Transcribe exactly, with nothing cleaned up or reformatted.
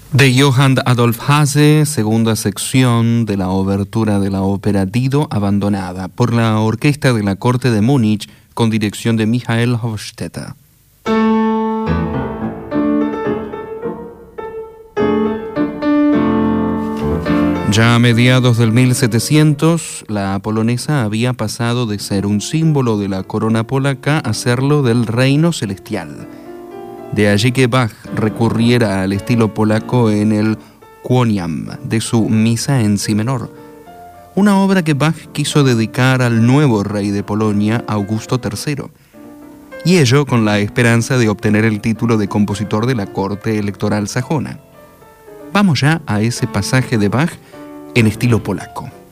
De Johann Adolf Hasse, segunda sección de la obertura de la ópera Dido abandonada, por la Orquesta de la Corte de Múnich, con dirección de Michael Hofstetter. Ya a mediados del mil setecientos, la polonesa había pasado de ser un símbolo de la corona polaca a serlo del reino celestial. De allí que Bach recurriera al estilo polaco en el Kłaniam de su Misa en Si menor, una obra que Bach quiso dedicar al nuevo rey de Polonia, Augusto tercero, y ello con la esperanza de obtener el título de compositor de la corte electoral sajona. Vamos ya a ese pasaje de Bach en estilo polaco.